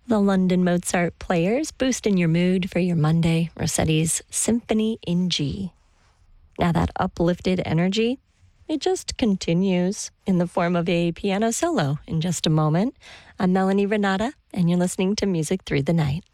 The London Mozart Players boosting your mood for your Monday, Rossetti's Symphony in G. Now that uplifted energy, it just continues in the form of a piano solo in just a moment. I'm Melanie Renata, and you're listening to Music Through the Night.